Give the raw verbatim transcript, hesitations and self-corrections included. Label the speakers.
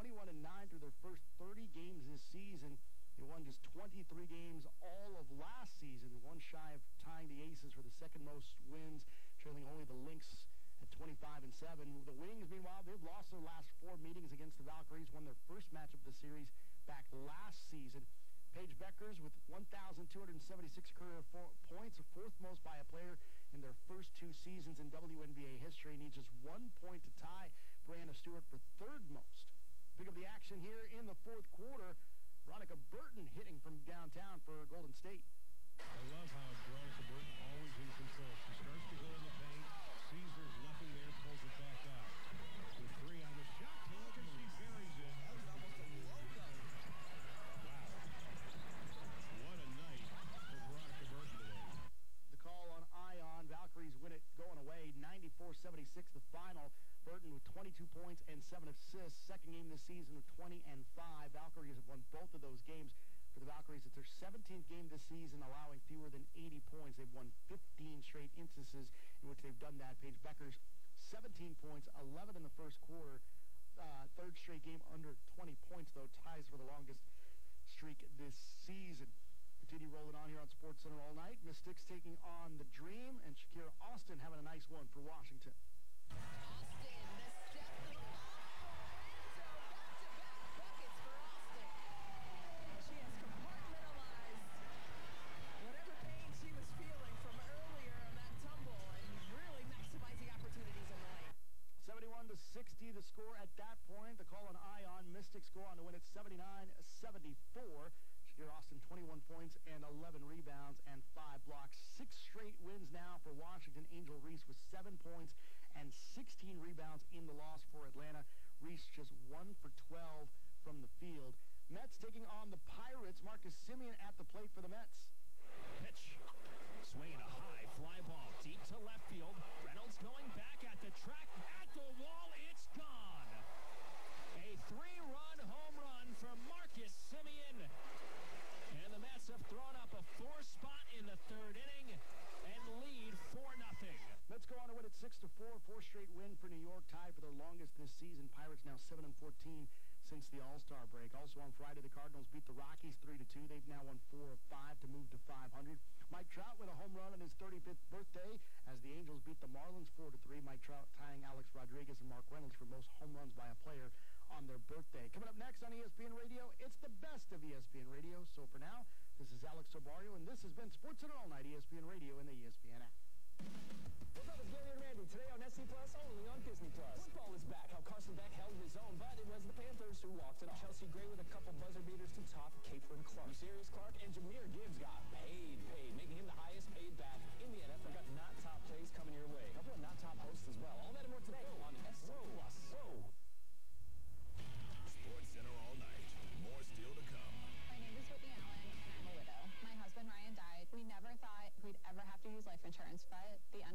Speaker 1: twenty-one and nine through their first thirty games this season. They won just twenty-three games all of last season, one shy of tying the Aces for the second most wins, trailing only the Lynx at twenty-five and seven. The Wings, meanwhile, they've lost their last four meetings against the Valkyries, won their first match of the series back last season. Paige Bueckers with one thousand two hundred seventy-six career points, fourth most by a player in their first two seasons in W N B A history, needs just one point to tie Brianna Stewart for third most. Pick up the action here in the fourth quarter. Veronica Burton hitting from downtown for Golden State.
Speaker 2: I love how Veronica Burton always in control. She starts to go in the paint, sees there's nothing there, pulls it back out. With three on the shot clock, and she buries it.
Speaker 3: That was almost a logo.
Speaker 2: Wow. What a night for Veronica Burton today.
Speaker 1: The call on Ion. Valkyries win it going away, ninety-four seventy-six the final. Burton with twenty-two points and seven assists. Second game this season with twenty and five. Valkyries have won both of those games. For the Valkyries, it's their seventeenth game this season, allowing fewer than eighty points. They've won fifteen straight instances in which they've done that. Paige Bueckers, seventeen points, eleven in the first quarter. Uh, third straight game under twenty points, though, ties for the longest streak this season. Continue rolling on here on SportsCenter all night. Mystics taking on the Dream, and Shakira Austin having a nice one for Washington.
Speaker 4: Austin, the step to the ball for Enzo. Back-to-back buckets for Austin.
Speaker 5: She has compartmentalized whatever pain she was feeling from earlier on that tumble and really maximizing opportunities in the lane.
Speaker 1: seventy-one to sixty the score at that point. The call on Ion. Mystics go on to win it seventy-nine seventy-four. Shakira Austin, twenty-one points and eleven rebounds and five blocks. Six straight wins now for Washington. Angel Reese with seven points and sixteen rebounds in the loss for Atlanta. Reese just one for twelve from the field. Mets taking on the Pirates. Marcus Semien at the plate for the Mets.
Speaker 6: Pitch. Swinging a high fly ball deep to left field. Reynolds going back at the track, at the wall. It's gone. A three-run home run for Marcus Semien. And the Mets have thrown up a four spot in the third inning and lead four nothing.
Speaker 1: Mets go on to win it six to four. Four straight win for New York, tied for their longest this season. Pirates now seven and fourteen since the All-Star break. Also on Friday, the Cardinals beat the Rockies three to two. They've now won four of five to move to five hundred. Mike Trout with a home run on his thirty-fifth birthday as the Angels beat the Marlins four to three. Mike Trout tying Alex Rodriguez and Mark Reynolds for most home runs by a player on their birthday. Coming up next on E S P N Radio, it's the best of E S P N Radio. So for now, this is Alex Sobario, and this has been SportsCenter All Night, E S P N Radio and the E S P N app.